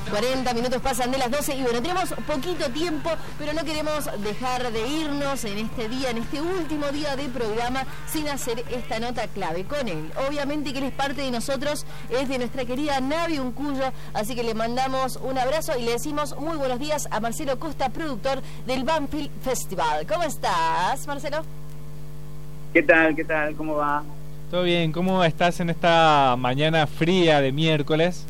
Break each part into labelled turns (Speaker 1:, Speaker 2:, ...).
Speaker 1: 40 minutos pasan de las 12 y bueno, tenemos poquito tiempo, pero no queremos dejar de irnos en este día, en este último día de programa, sin hacer esta nota clave con él. Obviamente que él es parte de nosotros, es de nuestra querida Navi Uncuyo, así que le mandamos un abrazo y le decimos muy buenos días a Marcelo Costa, productor del Banfield Festival. ¿Cómo estás, Marcelo?
Speaker 2: ¿Qué tal? ¿Qué tal? ¿Cómo va?
Speaker 3: Todo bien, ¿cómo estás en esta mañana fría de miércoles?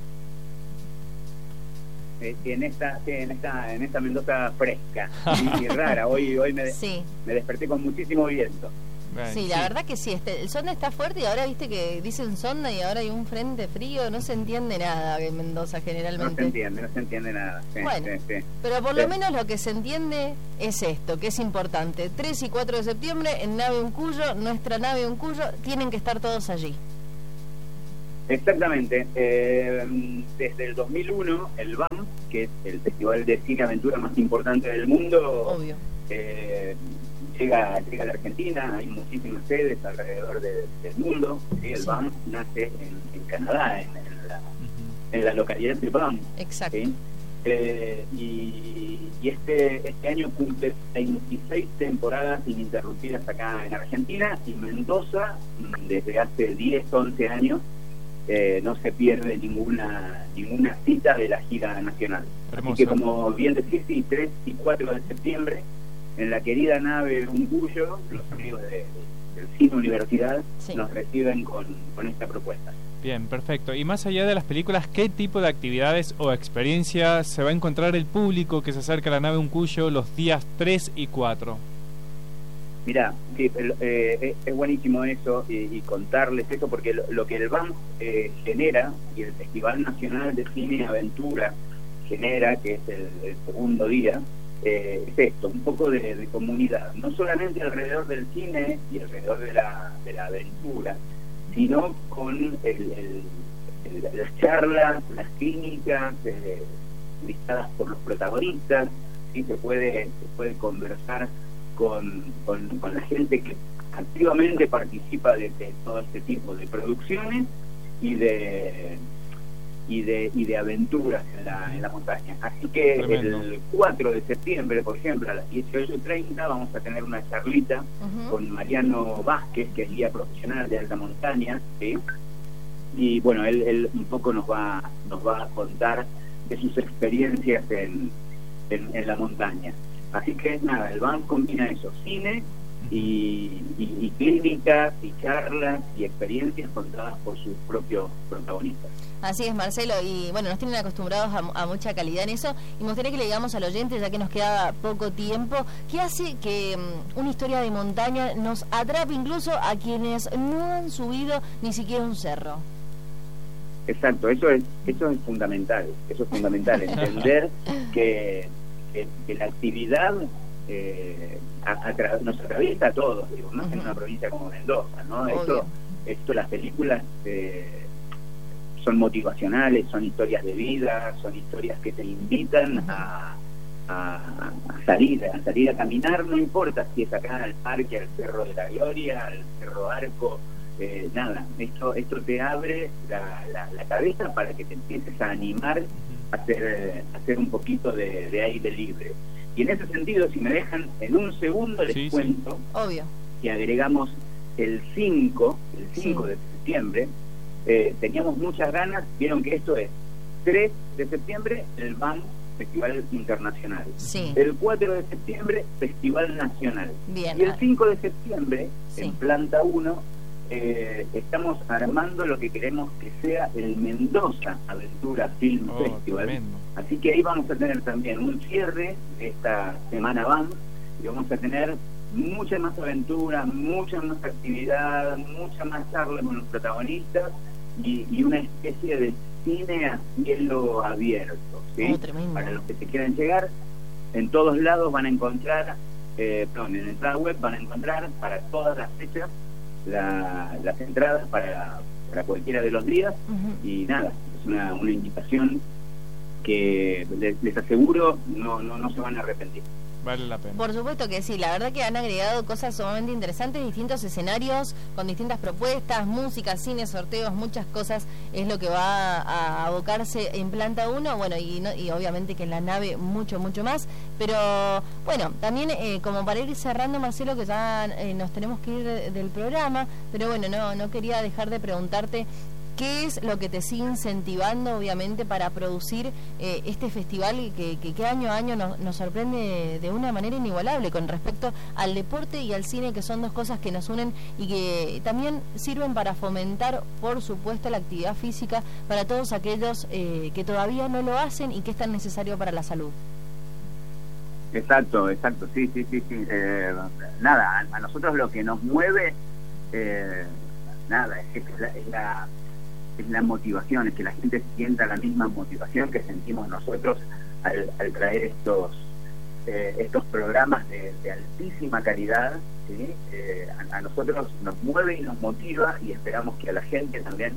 Speaker 2: En esta Mendoza fresca y rara. Hoy me desperté con muchísimo viento.
Speaker 1: Bueno, sí, la verdad que sí, el sonda está fuerte y ahora viste que dicen sonda y ahora hay un frente frío, no se entiende nada en Mendoza generalmente.
Speaker 2: No se entiende nada. Sí,
Speaker 1: bueno, sí. Pero por lo menos lo que se entiende es esto, que es importante. 3 y 4 de septiembre en Nave Uncuyo, nuestra Nave Uncuyo, tienen que estar todos allí.
Speaker 2: Exactamente. Desde el 2001, el BAM, que es el festival de cine aventura más importante del mundo,
Speaker 1: obvio.
Speaker 2: Llega a la Argentina, hay muchísimas sedes alrededor del mundo. ¿Sí? El BAM nace en Canadá, en la localidad de BAM.
Speaker 1: Exacto.
Speaker 2: ¿Sí? Y este año cumple 26 temporadas ininterrumpidas acá en Argentina, y Mendoza, desde hace 10, 11 años, no se pierde ninguna cita de la gira nacional.
Speaker 3: Hermoso.
Speaker 2: Así que, como bien decís, sí, 3 y 4 de septiembre, en la querida Nave Uncuyo, los amigos del Cine Universidad nos reciben con esta propuesta.
Speaker 3: Bien, perfecto. Y más allá de las películas, ¿qué tipo de actividades o experiencias se va a encontrar el público que se acerca a la Nave Uncuyo los días 3 y 4?
Speaker 2: Mirá, sí, es buenísimo eso y contarles eso, porque lo que el BAM genera, y el Festival Nacional de Cine Aventura genera, que es el segundo día, es esto, un poco de comunidad, no solamente alrededor del cine y alrededor de la aventura, sino con las charlas, las clínicas dictadas por los protagonistas. ¿Sí? Se puede conversar con la gente que activamente participa de todo este tipo de producciones y de aventuras en la montaña. Así que tremendo. El 4 de septiembre, por ejemplo, a las 18:30 vamos a tener una charlita con Mariano Vázquez, que es guía profesional de alta montaña, ¿sí? Y bueno, él un poco nos va a contar de sus experiencias en la montaña. Así que nada, el BAM combina eso, cine y clínicas y charlas y experiencias contadas por sus propios protagonistas.
Speaker 1: Así es, Marcelo, y bueno, nos tienen acostumbrados a mucha calidad en eso, y me gustaría que le digamos al oyente, ya que nos queda poco tiempo, ¿qué hace que una historia de montaña nos atrape incluso a quienes no han subido ni siquiera un cerro?
Speaker 2: Exacto, eso es fundamental, entender que la actividad nos atraviesa a todos, digo, más en una provincia como Mendoza, ¿no? Esto las películas son motivacionales, son historias de vida, son historias que te invitan a salir a caminar, no importa si es acá al parque, al Cerro de la Gloria, al Cerro Arco, nada, esto te abre la cabeza para que te empieces a animar a hacer un poquito de aire libre. Y en ese sentido, si me dejan en un segundo, les cuento que agregamos el 5 de septiembre. Teníamos muchas ganas, vieron que esto es 3 de septiembre, el BAM Festival Internacional. El 4 de septiembre, Festival Nacional. Bien, y el 5 de septiembre, en Planta 1, estamos armando lo que queremos que sea el Mendoza Aventura Film Festival. Tremendo. Así que ahí vamos a tener también un cierre de esta semana BAM, y vamos a tener mucha más aventura, mucha más actividad, mucha más charla con los protagonistas y una especie de cine a cielo abierto, ¿sí? Para los que se quieran llegar, en todos lados van a encontrar, en la entrada web van a encontrar para todas las fechas las entradas para cualquiera de los días. Y nada, es una invitación que les aseguro no se van a arrepentir.
Speaker 3: Vale la pena.
Speaker 1: Por supuesto que sí, la verdad que han agregado cosas sumamente interesantes, distintos escenarios con distintas propuestas, música, cine, sorteos, muchas cosas es lo que va a abocarse en Planta 1, bueno, y obviamente que en la nave mucho más, pero bueno, también como para ir cerrando, Marcelo, que ya nos tenemos que ir del programa, pero bueno, no quería dejar de preguntarte ¿qué es lo que te sigue incentivando, obviamente, para producir este festival que año a año nos sorprende de una manera inigualable con respecto al deporte y al cine, que son dos cosas que nos unen y que también sirven para fomentar, por supuesto, la actividad física para todos aquellos que todavía no lo hacen y que es tan necesario para la salud?
Speaker 2: Exacto, sí. Nada, a nosotros lo que nos mueve, es la motivación, es que la gente sienta la misma motivación que sentimos nosotros al traer estos programas de altísima calidad, ¿sí? A nosotros nos mueve y nos motiva, y esperamos que a la gente también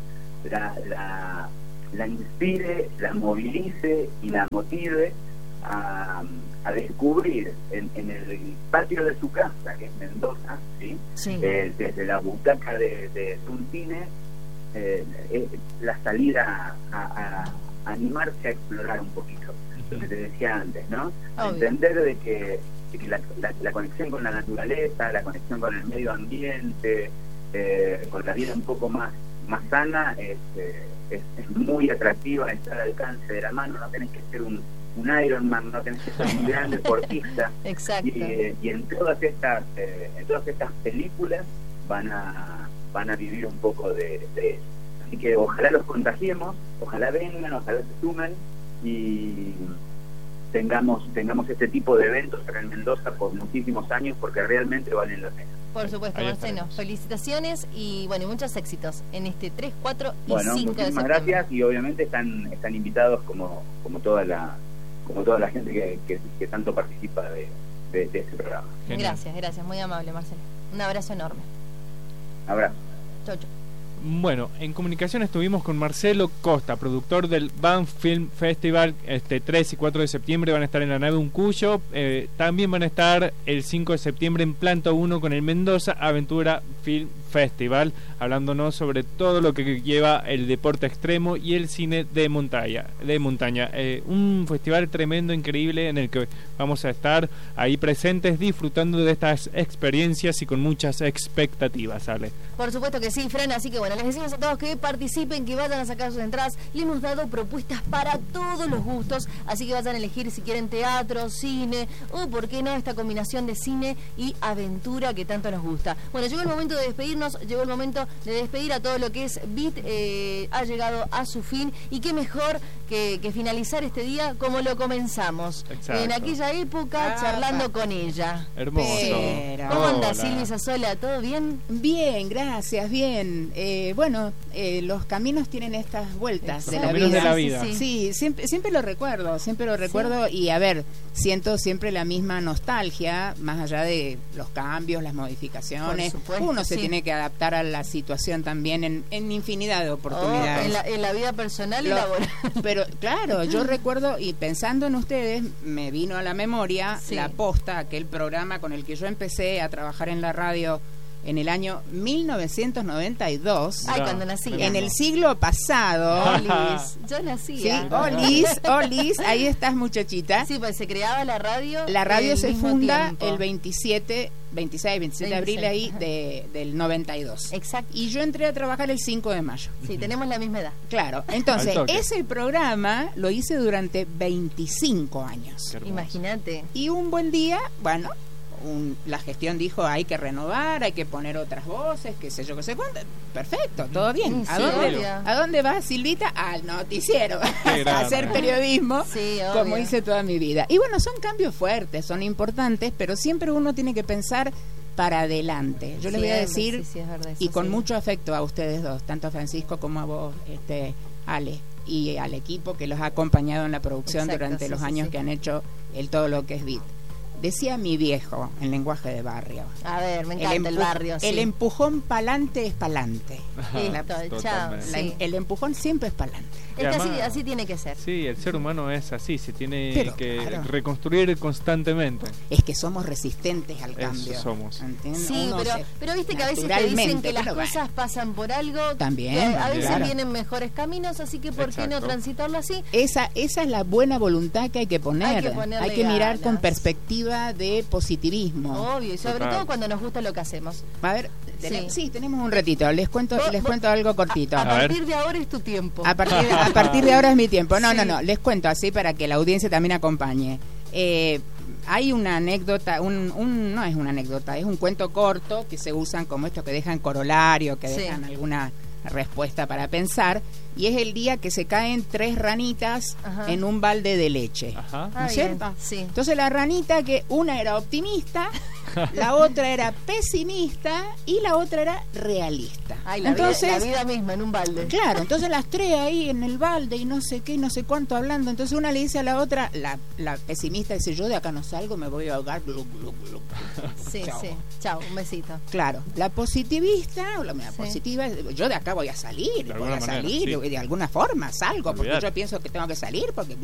Speaker 2: la inspire, la movilice y la motive a descubrir en el patio de su casa, que es Mendoza, ¿sí? Sí. Desde la butaca de un cine, la salida a animarse a explorar un poquito, lo que te decía antes, ¿no? Entender de que la conexión con la naturaleza, la conexión con el medio ambiente, con la vida un poco más sana, es muy atractiva, está al alcance de la mano. No tenés que ser un Ironman, no tenés que ser un gran deportista.
Speaker 1: Exacto.
Speaker 2: Y en todas estas películas van a vivir un poco de eso. Así que ojalá los contagiemos, ojalá vengan, ojalá se sumen y tengamos este tipo de eventos acá en Mendoza por muchísimos años, porque realmente valen la pena.
Speaker 1: Por supuesto, Marcelo, felicitaciones y bueno, y muchos éxitos en este 3, 4 y 5 de septiembre.
Speaker 2: Muchísimas gracias, y obviamente están invitados como toda la gente que tanto participa de este programa.
Speaker 1: Genial. Gracias, muy amable, Marcelo. Un abrazo enorme.
Speaker 2: Abrazo.
Speaker 1: Chau.
Speaker 3: Bueno, en comunicación estuvimos con Marcelo Costa, productor del Banff Film Festival. 3 y 4 de septiembre van a estar en la nave Uncuyo. También van a estar el 5 de septiembre en Planta 1 con el Mendoza Aventura Film Festival, hablándonos sobre todo lo que lleva el deporte extremo y el cine de montaña. Un festival tremendo, increíble, en el que vamos a estar ahí presentes, disfrutando de estas experiencias y con muchas expectativas, Ale.
Speaker 1: Por supuesto que sí, Fran, así que bueno, les decimos a todos que participen, que vayan a sacar sus entradas. Le hemos dado propuestas para todos los gustos, así que vayan a elegir si quieren teatro, cine, o por qué no, esta combinación de cine y aventura que tanto nos gusta. Bueno, llegó el momento de despedirnos, llegó el momento de despedir a todo lo que es BIT, ha llegado a su fin, y qué mejor que finalizar este día como lo comenzamos. Exacto. En aquella época, charlando con ella.
Speaker 3: Hermoso.
Speaker 1: ¿Cómo anda Silvia Sasola? ¿Todo bien?
Speaker 4: Bien, gracias, bien. Los caminos tienen estas vueltas de la vida. Sí, siempre lo recuerdo, ¿Sí? Y a ver, siento siempre la misma nostalgia, más allá de los cambios, las modificaciones. Uno se tiene que adaptar a la situación también en infinidad de oportunidades.
Speaker 1: En la vida personal y laboral.
Speaker 4: Pero claro, yo recuerdo, y pensando en ustedes, me vino a la memoria La Posta, aquel programa con el que yo empecé a trabajar en la radio en el año 1992.
Speaker 1: Ay, cuando nací.
Speaker 4: En el siglo pasado.
Speaker 1: Olis, yo nacía.
Speaker 4: Sí, Olis, ahí estás, muchachita.
Speaker 1: Sí, pues se creaba la radio.
Speaker 4: La radio se funda el 26, 27 de abril ahí del 92.
Speaker 1: Exacto.
Speaker 4: Y yo entré a trabajar el 5 de mayo.
Speaker 1: Sí, tenemos la misma edad.
Speaker 4: Claro, entonces ese programa lo hice durante 25 años.
Speaker 1: Imagínate.
Speaker 4: Y un buen día, bueno, la gestión dijo, hay que renovar, hay que poner otras voces, qué sé yo, qué sé cuánto. Perfecto, todo bien.
Speaker 1: Sí,
Speaker 4: ¿A dónde vas, Silvita? Al noticiero, a hacer periodismo, como hice toda mi vida. Y bueno, son cambios fuertes, son importantes, pero siempre uno tiene que pensar para adelante. Yo les voy a decir,
Speaker 1: es verdad,
Speaker 4: y con mucho afecto a ustedes dos, tanto a Francisco como a vos, Ale, y al equipo que los ha acompañado en la producción durante los años que han hecho todo lo que es BIT. Decía mi viejo en lenguaje de barrio.
Speaker 1: A ver, me encanta el barrio.
Speaker 4: El empujón pa'lante es pa'lante.
Speaker 1: Listo, chao.
Speaker 4: El empujón siempre es pa'lante.
Speaker 1: Es que así tiene que ser.
Speaker 3: Sí, el ser humano es así, se tiene reconstruir constantemente.
Speaker 4: Es que somos resistentes al cambio.
Speaker 3: Eso somos.
Speaker 4: ¿Entiendes?
Speaker 1: Sí, pero viste que a veces te dicen que las cosas pasan por algo.
Speaker 4: También.
Speaker 1: A veces vienen mejores caminos, así que ¿por qué no transitarlo así?
Speaker 4: Esa es la buena voluntad que hay que poner. Hay que mirar con perspectiva de positivismo.
Speaker 1: Obvio, y sobre todo cuando nos gusta lo que hacemos.
Speaker 4: A ver, sí, tenemos un ratito. Les cuento algo cortito.
Speaker 1: A partir de ahora es tu tiempo.
Speaker 4: A partir de ahora es mi tiempo. No, les cuento así para que la audiencia también acompañe. Hay una anécdota, no es una anécdota, es un cuento corto que se usan como esto, que dejan corolario, que dejan alguna respuesta para pensar, y es el día que se caen 3 ranitas en un balde de leche. ¿No es cierto?
Speaker 1: Sí.
Speaker 4: Entonces la ranita, que una era optimista, la otra era pesimista y la otra era realista.
Speaker 1: Entonces, la vida misma en un balde.
Speaker 4: Claro, entonces las 3 ahí en el balde y no sé qué, no sé cuánto hablando. Entonces una le dice a la otra, la pesimista dice, yo de acá no salgo, me voy a ahogar.
Speaker 1: Sí, chao, un besito.
Speaker 4: Claro, la positivista, o la positiva, yo de acá voy a salir, de alguna forma salgo, porque yo pienso que tengo que salir, porque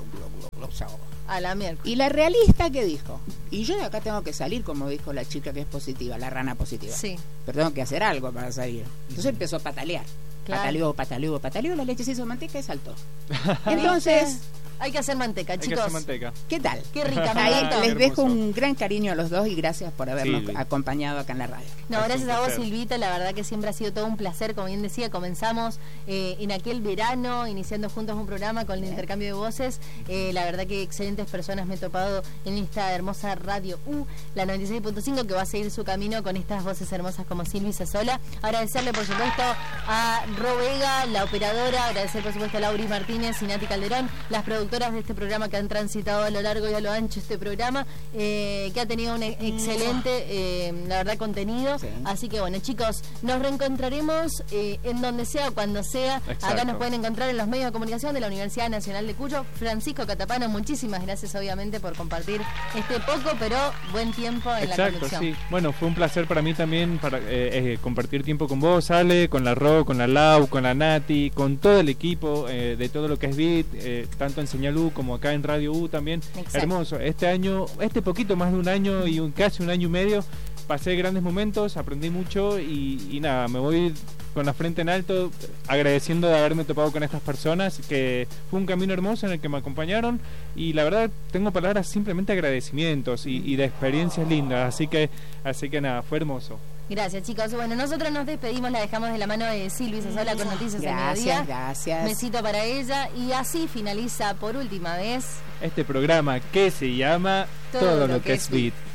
Speaker 1: a la miércoles.
Speaker 4: Y la realista, ¿qué dijo? Y yo de acá tengo que salir, como dijo la chica que es positiva, la rana positiva.
Speaker 1: Sí.
Speaker 4: Pero tengo que hacer algo para salir. Entonces empezó a patalear. Claro. Pataleó, la leche se hizo manteca y saltó. Entonces...
Speaker 1: Hay que hacer manteca, chicos.
Speaker 4: ¿Qué tal?
Speaker 1: Qué rica.
Speaker 4: Les dejo un gran cariño a los dos y gracias por habernos acompañado acá en la radio.
Speaker 1: No, gracias a vos, Silvita. La verdad que siempre ha sido todo un placer. Como bien decía, comenzamos en aquel verano, iniciando juntos un programa con el intercambio de voces. La verdad que excelentes personas me he topado en esta hermosa Radio U, la 96.5, que va a seguir su camino con estas voces hermosas como Silvi Sasola. Agradecerle, por supuesto, a Ro Vega, la operadora. Agradecer, por supuesto, a Lauri Martínez y Nati Calderón, las productoras de este programa que han transitado a lo largo y a lo ancho este programa, que ha tenido un excelente, la verdad, contenido. Así que bueno, chicos, nos reencontraremos en donde sea, cuando sea. Acá nos pueden encontrar en los medios de comunicación de la Universidad Nacional de Cuyo. Francisco Catapano, muchísimas gracias obviamente por compartir este poco pero buen tiempo en la conducción.
Speaker 3: Sí. Bueno, fue un placer para mí también para compartir tiempo con vos, Ale, con la Ro, con la Lau, con la Nati, con todo el equipo de todo lo que es Beat, tanto en Señal U como acá en Radio U también. Exacto. Hermoso. Este año, poquito más de un año y casi un año y medio, pasé grandes momentos, aprendí mucho y nada, me voy con la frente en alto agradeciendo de haberme topado con estas personas, que fue un camino hermoso en el que me acompañaron, y la verdad tengo palabras simplemente agradecimientos y de experiencias lindas, así que nada, fue hermoso.
Speaker 1: Gracias, chicos. Bueno, nosotros nos despedimos, la dejamos de la mano de Silvi Sasola con Noticias al Mediodía.
Speaker 4: Gracias.
Speaker 1: Besito para ella. Y así finaliza por última vez
Speaker 3: este programa que se llama Todo lo que es Beat.